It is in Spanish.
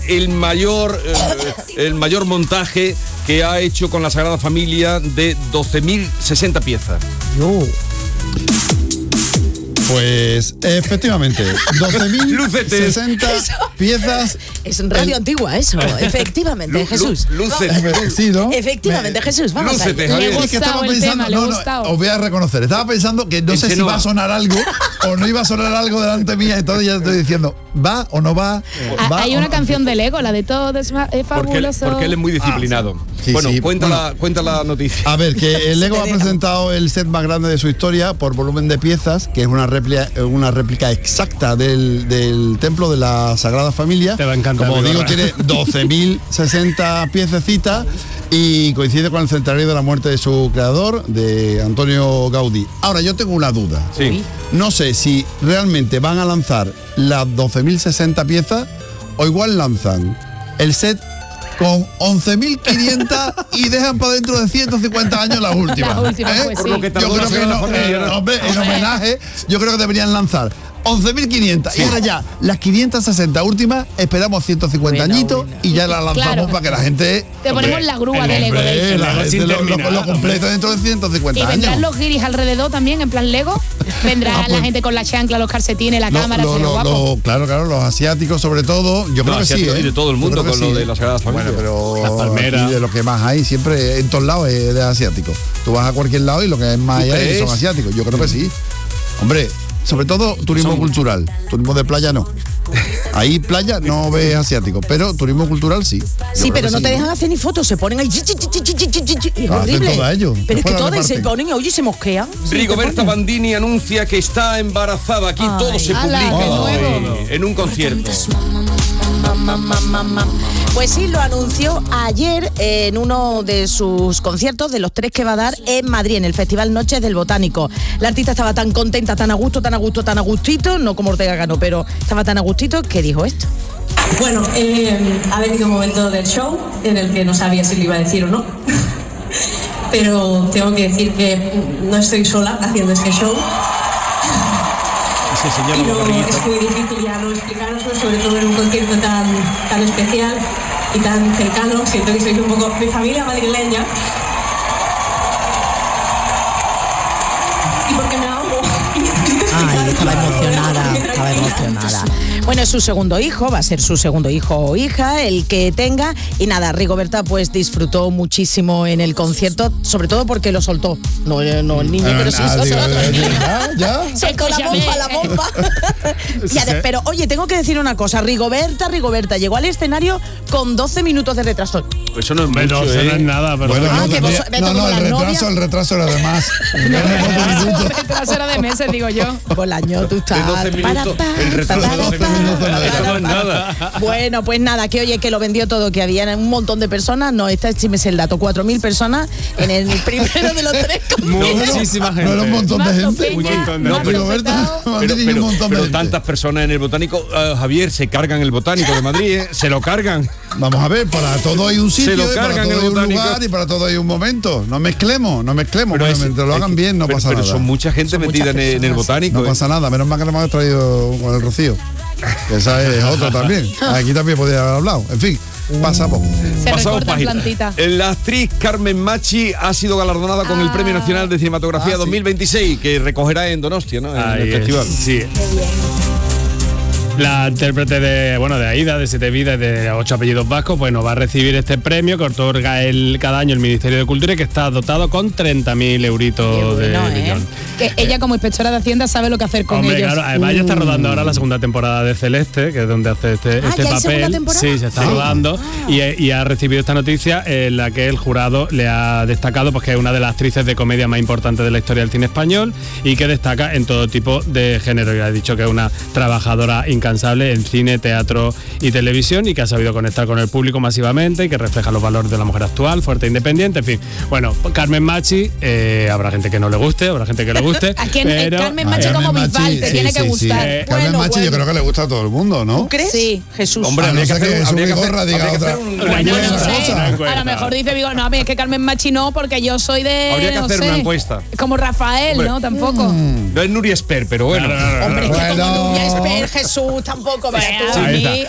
el mayor montaje que ha hecho con la Sagrada Familia de 12.060 piezas. Pues efectivamente, 12.060 piezas. Es en radio antigua eso, efectivamente, Jesús. Sí, ¿no? Efectivamente, Jesús, vamos a Lúcete, ver. Javier. Es que estaba pensando, os voy a reconocer, estaba pensando que no sé si va a sonar algo o no iba a sonar algo delante mía, entonces ya estoy diciendo, ¿va o no va? Hay una canción de Lego, la de todo es fabuloso. Porque él es muy disciplinado. Sí, bueno, sí. cuenta la noticia. A ver, que el Lego ha presentado el set más grande de su historia por volumen de piezas, que es una réplica exacta del templo de la Sagrada Familia. Te va a encantar. Como digo, tiene 12.060 piececitas y coincide con el centenario de la muerte de su creador, de Antonio Gaudí. Ahora, yo tengo una duda. Sí. No sé si realmente van a lanzar las 12.060 piezas o igual lanzan el set con 11.500 y dejan para dentro de 150 años las últimas. Las últimas, pues Por sí. lo que Yo tardó la creo que Sagrada Familia, ¿no? en homenaje, yo creo que deberían lanzar 11.500 y ahora ya las 560 últimas esperamos 150 añitos y ya las lanzamos Claro. para que la gente Te ponemos la grúa de Lego. hombre, la Lego gente sin lo terminar, completa dentro de 150 Y vendrán años. los guiris alrededor también, en plan Lego. Vendrá la gente con la chancla, los calcetines, la cámara, será guapo. Claro, los asiáticos sobre todo, yo creo que sí. Y de todo el mundo con lo de la Sagrada Familia. Bueno, pero Las palmeras. aquí de lo que más hay, siempre en todos lados es de asiáticos. Tú vas a cualquier lado y lo que más hay ahí son asiáticos. Yo creo que sí. Hombre, sobre todo turismo cultural. Turismo de playa no. Ahí playa no ves asiático, pero turismo cultural sí. Sí, pero no te dejan hacer ni fotos, se ponen ahí. Es horrible. todo a ellos. Pero es que Después la todas se reparten. ponen, oye, se mosquean. Rigoberta Bandini anuncia que está embarazada. Aquí todo se ala, publica qué nuevo. en un concierto. Pues sí, lo anunció ayer en uno de sus conciertos, de los 3 que va a dar en Madrid, en el Festival Noches del Botánico. La artista estaba tan contenta, tan a gusto, tan a gustito, no como Ortega Cano, pero estaba tan a gustito que dijo esto. Bueno, ha venido un momento del show en el que no sabía si lo iba a decir o no. Pero tengo que decir que no estoy sola haciendo este show. Y no, es muy difícil ya no explicaroslo, sobre todo en un concierto tan especial y tan cercano. Siento que sois un poco mi familia madrileña. Y porque me ahogo. Ay, estaba emocionada. Bueno, es su segundo hijo, va a ser su segundo hijo o hija, el que tenga. Y nada, Rigoberta pues disfrutó muchísimo en el concierto, sobre todo porque lo soltó. No el niño, pero sí Ya. soltó la bomba. Pero oye, tengo que decir una cosa. Rigoberta llegó al escenario con 12 minutos de retraso. Eso no es Bueno, mucho, eso no es nada, pero Bueno, el retraso era de más. El retraso era de meses, digo yo. Bolaño, tú estás. De 12 minutos. El retraso de 12 minutos. Eso no es nada. Bueno, pues nada, que oye, que lo vendió todo, que había un montón de personas. No, sí me sé el dato, 4.000 personas en el primero de los 3. muchísima gente. No era un montón de gente. No, pero pero tantas personas en el Botánico, Javier, se cargan el Botánico de Madrid, se lo cargan. Vamos a ver, para todo hay un sitio, Se lo para cargan todo el hay un Botánico. lugar y para todo hay un momento. No mezclemos. Pero Mientras lo hagan bien, no pasa nada. Pero son mucha gente metida en el Botánico. No pasa nada, menos mal que no me hemos traído con el Rocío. Esa es otra también. Aquí también podría haber hablado. En fin, pasamos. Se Pasamos recorta página. plantita. La actriz Carmen Machi ha sido galardonada con el Premio Nacional de Cinematografía 2026, que recogerá en Donostia, ¿no? En el festival. Sí. La intérprete de Aida, de 7 vidas, de 8 apellidos vascos, bueno, va a recibir este premio que otorga cada año el Ministerio de Cultura y que está dotado con 30.000 euritos de millón. Que ella como inspectora de Hacienda sabe lo que hacer con ellos. Claro, además ella está rodando ahora la segunda temporada de Celeste, que es donde hace este ¿ya hay segunda papel. temporada? Sí, se está rodando y ha recibido esta noticia en la que el jurado le ha destacado pues que es una de las actrices de comedia más importantes de la historia del cine español y que destaca en todo tipo de género. Y ha dicho que es una trabajadora incansable en cine, teatro y televisión y que ha sabido conectar con el público masivamente y que refleja los valores de la mujer actual, fuerte e independiente, en fin. Bueno, Carmen Machi, habrá gente que no le guste, habrá gente que le guste. ¿A quién? Pero Carmen Machi como Bisbal, te tiene que gustar. Carmen Machi yo creo que le gusta a todo el mundo, ¿no? ¿Tú crees? Sí, Jesús. Hombre, A no ser que su Vigorra diga otra. Bueno, no sé. cosa. A lo mejor dice Vigor, no, es que Carmen Machi no, porque yo soy de. Habría que no hacer sé, una encuesta. Como Rafael, Hombre. ¿no? Tampoco. No es Nuria Esper, pero bueno. Hombre, es que como Bueno. Nuria Esper, Jesús, tampoco. Bueno, vea tú. a mí,